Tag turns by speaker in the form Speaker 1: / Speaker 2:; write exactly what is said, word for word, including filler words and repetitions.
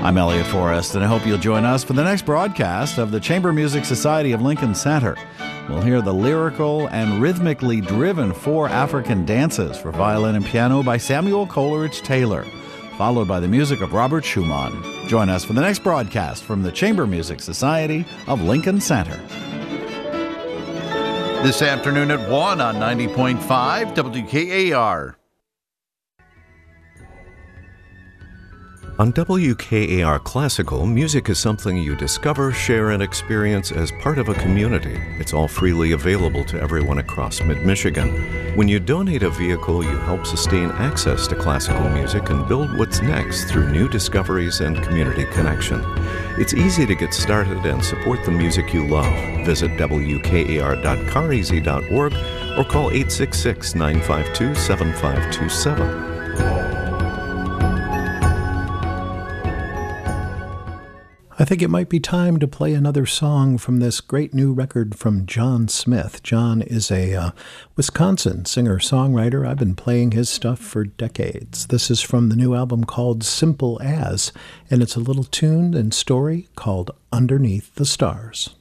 Speaker 1: I'm Elliot Forrest, and I hope you'll join us for the next broadcast of the Chamber Music Society of Lincoln Center. We'll hear the lyrical and rhythmically driven four African dances for violin and piano by Samuel Coleridge Taylor, followed by the music of Robert Schumann. Join us for the next broadcast from the Chamber Music Society of Lincoln Center. This afternoon at one on ninety point five W K A R.
Speaker 2: On W K A R Classical, music is something you discover, share, and experience as part of a community. It's all freely available to everyone across mid-Michigan. When you donate a vehicle, you help sustain access to classical music and build what's next through new discoveries and community connection. It's easy to get started and support the music you love. Visit W K A R dot car easy dot org or call eight six six, nine five two, seven five two seven.
Speaker 3: I think it might be time to play another song from this great new record from John Smith. John is a uh, Wisconsin singer-songwriter. I've been playing his stuff for decades. This is from the new album called Simple As, and it's a little tune and story called Underneath the Stars.